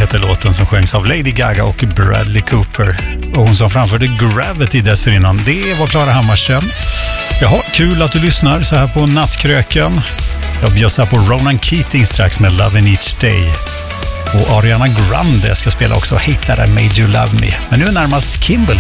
heter låten som sjöngs av Lady Gaga och Bradley Cooper. Och hon som framförde Gravity dessförinnan, det var Klara Hammarström. Jaha, kul att du lyssnar så här på Nattkröken. Jag bjössar på Ronan Keating strax med Love in Each Day. Och Ariana Grande ska spela också Hate That I Made You Love Me. Men nu närmast Kimberly.